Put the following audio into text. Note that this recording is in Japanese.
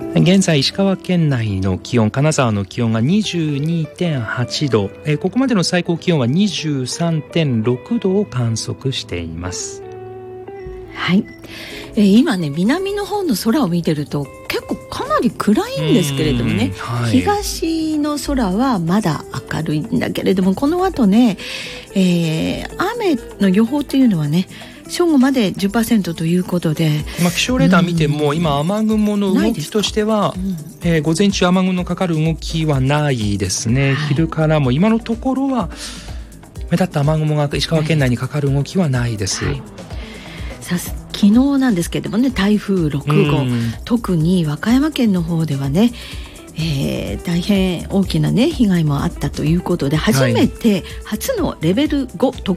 現在石川県内の気温、金沢の気温が 22.8 度、ここまでの最高気温は 23.6 度を観測しています。 はい、今ね南の方の空を見てると結構かなり暗いんですけれどもね、はい、東の空はまだ明るいんだけれども、この後ね、雨の予報というのはね正午まで 10% ということで、 気象レーダー見ても今雨雲の動きとしては、午前中雨雲のかかる動きはないですね、はい、昼からも今のところは目立った雨雲が石川県内にかかる動きはないです、はい。 昨日なんですけれどもね、台風6号、特に和歌山県の方ではね、大変大きなね被害もあったということで、初めて初のレベル5特